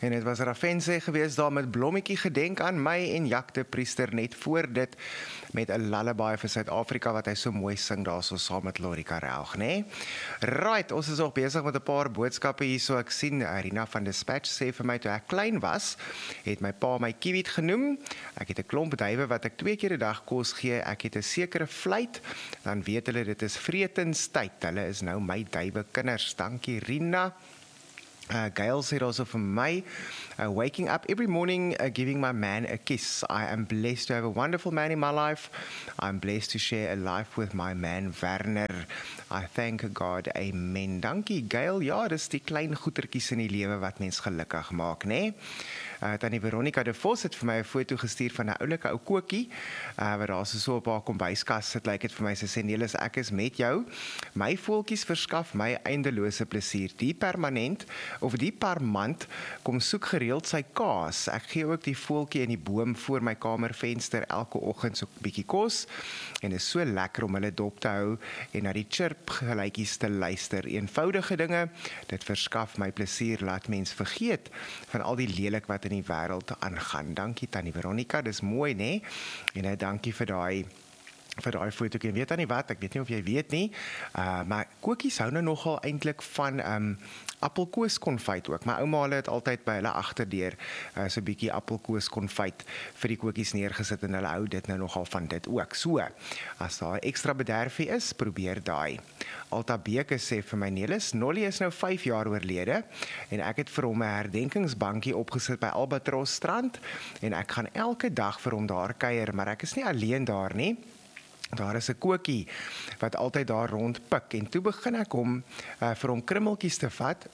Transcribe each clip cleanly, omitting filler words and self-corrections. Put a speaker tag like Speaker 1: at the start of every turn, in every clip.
Speaker 1: En dit was Ravense gewees daar met Blommetjie gedenk aan my en Jack de Priester net voor dit met 'n lullaby vir Suid-Afrika wat hy so mooi sing daar so saam met Lori Karelg, né? Right, ons is ook besig met 'n paar boodskappe hier, so ek sien Rina van Dispatch sê vir my toe ek klein was, het my pa my Kiwiet genoem. Ek het 'n klomp duwe wat ek 2 keer 'n dag kos gee. Ek het 'n sekere fluit, dan weet hulle dit is vreetenstyd. Hulle is nou my duwe kinders. Dankie Rina. Gail sê also for my, waking up every morning, giving my man a kiss. I am blessed to have a wonderful man in my life. I'm blessed to share a life with my man Werner. I thank God, amen. Dankie Gail, ja, dis die klein goetertjies in die lewe wat mens gelukkig maak, né? Tannie Veronica de Vos het vir my 'n foto gestuur van 'n oulike ou koekie, wat daar so op haar kombuiskas sit, lyk dit vir my, sy sê Nelis, ek is met jou. My voeltjies verskaf my eindelose plesier. Die permanent of die per maand kom soek gereeld sy kaas. Ek gee ook die voeltjie in die boom voor my kamervenster elke oggend so 'n bietjie kos en is so lekker om hulle dop te hou en na die chirp geluitjies te luister. Eenvoudige dinge, dit verskaf my plesier, laat mens vergeet van al die lelik wat in die wêreld aangaan. Dankie Tannie Veronica, dis mooi, né? En dankie vir daai foto. Ek weet dan nie wat, ek weet nie of jy weet nie, maar koekies hou nou nogal eintlik van appelkoeskonfyt ook. My ouma het altyd by hulle agterdeur so 'n bietjie appelkoeskonfyt vir die koekies neergesit en hulle hou dit nou nogal van dit ook. So, as daar ekstra bederfie is, probeer daai. Alta Beke sê vir my Nelis, Nolly is nou 5 jaar oorlede en ek het vir hom 'n herdenkingsbankie opgesit by Albatross Strand en ek gaan elke dag vir hom daar kuier, maar ek is nie alleen daar nie. Daar is 'n koekie wat altyd daar rondpik en toe begin ek vir hom krummeltjies te vat.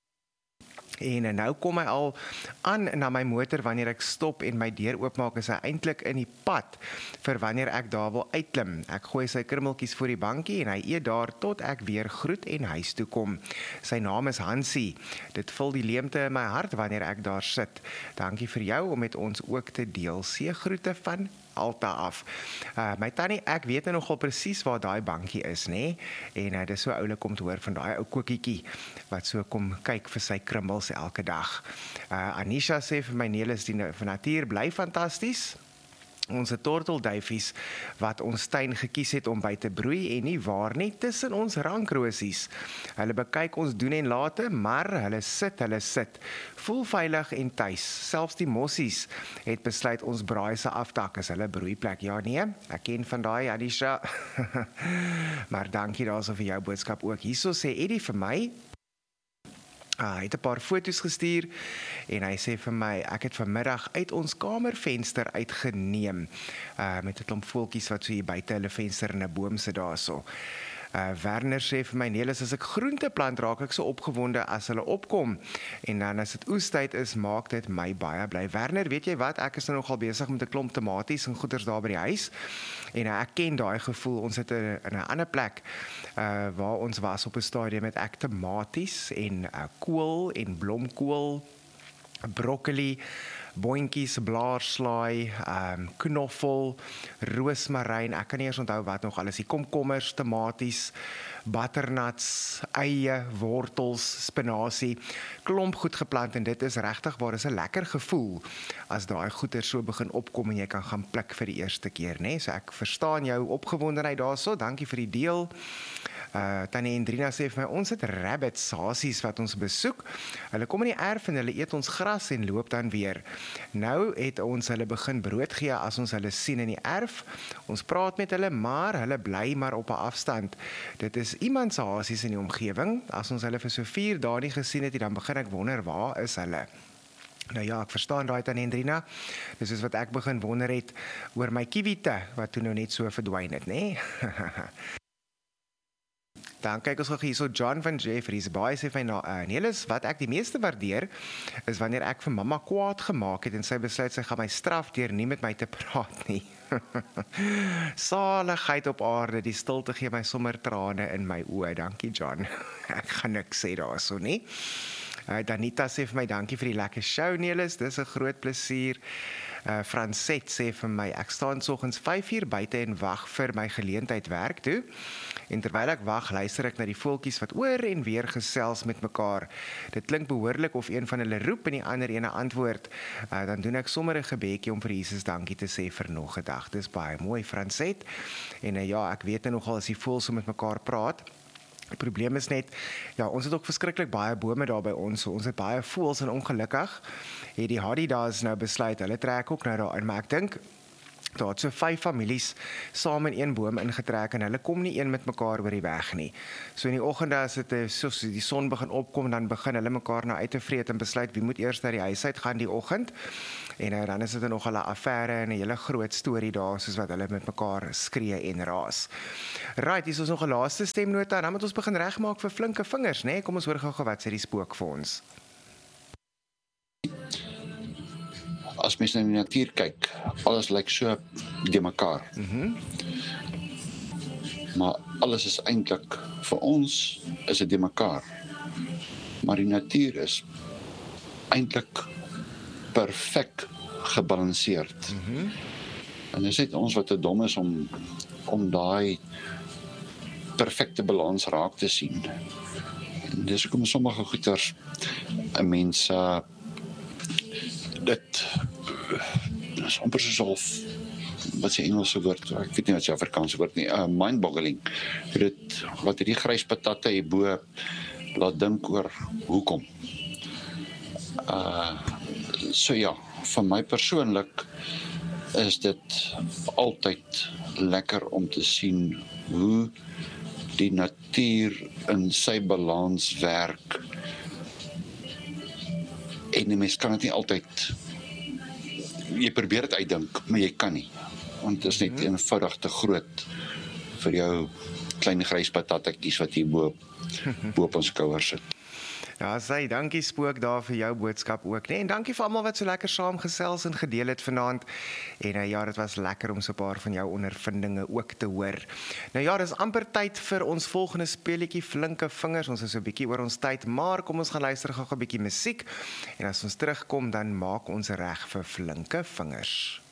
Speaker 1: En nou kom hy al aan na my motor wanneer ek stop en my deur oopmaak, is hy eintlik in die pad vir wanneer ek daar wil uitklim. Ek gooi sy krummeltjies voor die bankie en hy eet daar tot ek weer groet en huis toe kom. Sy naam is Hansie. Dit vul die leemte in my hart wanneer ek daar sit. Dankie vir jou om met ons ook te deel. Seëgroete van Alta af. My tannie, ek weet nou nogal presies waar daai bankie is, né? En dit is so oulik om te hoor van daai ou koekietjie wat so kom kyk vir sy krummels elke dag. Anisha sê vir my Nelis, die natuur bly fantasties. Ons tortelduifies wat ons tuin gekies het om by te broei en nie waar nie tussen ons rankrosies. Hulle bekyk ons doen en late, maar hulle sit. Voel veilig en tuis. Selfs die mossies het besluit ons braai se aftak is hulle broeiplek. Ja nee, ek ken van daai Anisha. Maar dankie daarso vir jou boodskap ook. Hierso sê Eddie vir my, hy het 'n paar foto's gestuur en hy sê vir my, ek het vanmiddag uit ons kamervenster uitgeneem met 'n klomp voeltjies wat so hier buite hulle venster in 'n boom sit daarso. Werner sê vir my, Nelis, as ek groente plant raak ek so opgewonde as hulle opkom en dan as dit oestyd is, maak dit my baie bly. Werner, weet jy wat, ek is nou nogal besig met 'n klomp tomaties en goeders daar by die huis en ek ken daai gevoel. Ons het in 'n ander plek waar ons was op 'n stadium met ek tomaties en kool en blomkool, broccoli, boontjies, blaarslaai, knoffel, roosmaryn, ek kan nie eers onthou wat nog alles, die komkommers, tomaties, butternuts, eie, wortels, spinasie, klomp goed geplant en dit is regtig waar is 'n lekker gevoel as daai goeder so begin opkom en jy kan gaan pluk vir die eerste keer, né? So ek verstaan jou opgewondenheid daarso, dankie vir die deel. Tannie Hendrina sê vir my, ons het rabbits, hasies wat ons besoek. Hulle kom in die erf en hulle eet ons gras en loop dan weer. Nou het ons hulle begin brood gee as ons hulle sien in die erf. Ons praat met hulle, maar hulle bly maar op 'n afstand. Dit is iemand se hasies in die omgewing. As ons hulle vir so 4 dae nie gesien het, dan begin ek wonder, waar is hulle? Nou ja, ek verstaan daai Tannie Hendrina. Dis is wat ek begin wonder het oor my kiwiete, wat toe nou net so verdwyn het, né? Dan kyk ons gou hierso, John van Jeffries, baie sê vir Nelis, wat ek die meeste waardeer, is wanneer ek vir mamma kwaad gemaak het en sy besluit sy gaan my straf deur nie met my te praat nie. Saligheid op aarde, die stilte gee my sommer trane in my oë. Dankie John. Ek gaan niks sê daarso nie. Danita sê vir my, dankie vir die lekker show, Nelis, dis 'n groot plesier. Franset sê vir my, ek staan soggens 5 uur buite en wag vir my geleentheid werk toe. En terwyl ek wag, luister ek na die voeltjies wat oor en weer gesels met mekaar. Dit klink behoorlik of een van hulle roep en die ander ene antwoord. Dan doen ek sommer 'n gebedjie om vir Jesus dankie te sê vir nog 'n dag. Dis baie mooi, Franset. En ja, ek weet nogal as die voëls so met mekaar praat. Die probleem is net, ja, ons het ook verskriklik baie bome daar by ons, so ons het baie voëls en ongelukkig het die Hadidas nou besluit, hulle trek ook nou daarin, maar ek dink, daar het so 5 families saam in een boom ingetrek en hulle kom nie een met mekaar oor die weg nie. So in die oggende as dit soos die son begin opkom, dan begin hulle mekaar nou uit te vreet en besluit wie moet eers uit die huis uit gaan die oggend. En dan is dit nog 'n affære en 'n hele groot storie daar, soos wat hulle met mekaar skree en raas. Right, hier is ons nog 'n laaste stemnota en dan moet ons begin regmaak vir flinke vingers, né? Kom ons hoor gou wat sê die spook vir ons.
Speaker 2: As mens na die natuur kyk, alles lyk so de mekaar. Maar alles is eintlik, vir ons is dit de mekaar. Maar die natuur is eintlik perfek gebalanseerd. En dis net ons wat te dom is om daai perfekte balans raak te sien. En dis hoekom sommige goeters 'n mens dit is amper soos wat se Engelse woord, ek weet nie wat se Afrikaanse woord nie, mind-boggling. Dit wat hierdie grys patatte hierbo laat dink oor hoekom. So ja, vir my persoonlik is dit altyd lekker om te sien hoe die natuur in sy balans werk. En die mens kan dit nie altyd, jy probeer dit uitdink, maar jy kan nie. Want dit is net eenvoudig te groot vir jou klein grys patatjies wat hier bo op ons skouers sit.
Speaker 1: Ja, sê, dankie Spook daar vir jou boodskap ook, né? En dankie vir almal wat so lekker saamgesels en gedeel het vanaand. En ja, dit was lekker om so 'n paar van jou ondervindinge ook te hoor. Nou ja, dis amper tyd vir ons volgende speletjie, Flinke Vingers. Ons is so 'n bietjie oor ons tyd, maar kom ons gaan luister gou 'n bietjie musiek. En as ons terugkom, dan maak ons reg vir Flinke Vingers.